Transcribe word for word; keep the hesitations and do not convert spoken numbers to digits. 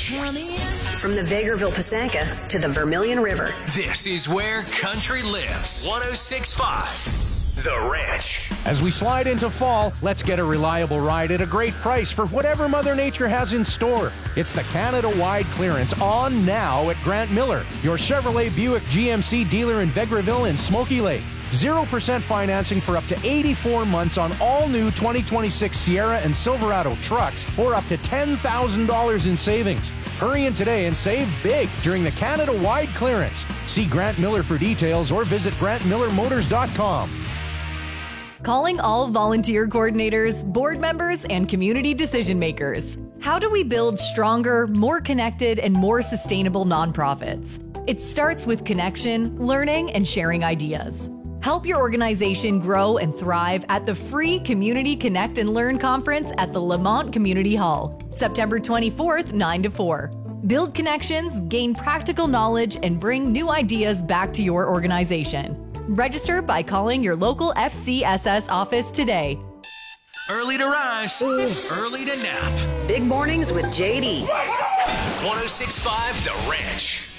Ranch. From the Vegreville Pisanka to the Vermilion River. This is where country lives. one oh six point five The Ranch. As we slide into fall, let's get a reliable ride at a great price for whatever Mother Nature has in store. It's the Canada-wide clearance on now at Grant Miller, your Chevrolet Buick G M C dealer in Vegreville and Smoky Lake. zero percent financing for up to eighty-four months on all new twenty twenty-six Sierra and Silverado trucks, or up to ten thousand dollars in savings. Hurry in today and save big during the Canada-wide clearance. See Grant Miller for details or visit grant miller motors dot com. Calling all volunteer coordinators, board members, and community decision makers. How do we build stronger, more connected, and more sustainable nonprofits? It starts with connection, learning, and sharing ideas. Help your organization grow and thrive at the free Community Connect and Learn Conference at the Lamont Community Hall, September twenty-fourth, nine to four. Build connections, gain practical knowledge, and bring new ideas back to your organization. Register by calling your local F C S S office today. Early to rise, early to nap. Big Mornings with J D. one oh six point five The Ranch.